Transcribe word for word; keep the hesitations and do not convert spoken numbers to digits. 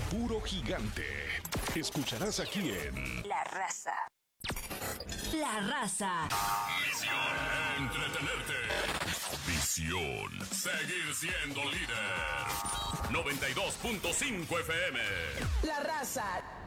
puro gigante. Escucharás aquí en La Raza. La Raza. Misión: entretenerte. Visión: seguir siendo líder. noventa y dos punto cinco F M. La Raza.